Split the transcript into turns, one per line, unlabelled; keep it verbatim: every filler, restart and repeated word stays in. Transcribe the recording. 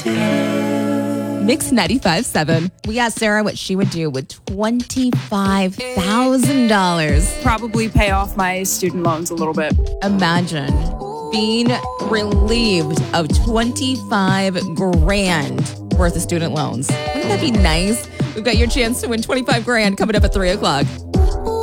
Mix ninety-five point seven. We asked Sarah what she would do with twenty-five thousand dollars.
Probably pay off my student loans a little bit.
Imagine being relieved of twenty-five grand worth of student loans. Wouldn't that be nice? We've got your chance to win twenty-five grand coming up at three o'clock.